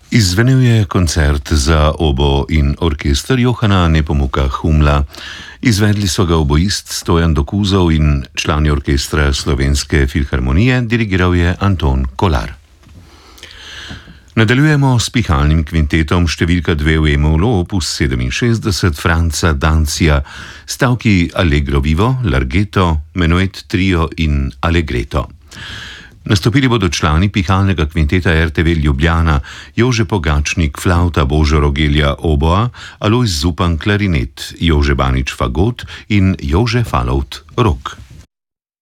Izzvenel je koncert za obo in orkester Johana Nepomuka Humla. Izvedli so ga oboist Stojan Dokuzov in člani orkestra Slovenske filharmonije, dirigiral je Anton Kolar. Nadaljujemo s pihalnim kvintetom številka 2 v E-molu opus 67 Franca Dancija, stavki Allegro vivo, Larghetto, Menuet trio in Allegretto. Nastopili bodo člani pihalnega kvinteta RTV Ljubljana, Jože Pogačnik flauta, Božo Rogelja oboa, Alojz Zupan klarinet, Jože Banič fagot in Jože Falovt rog.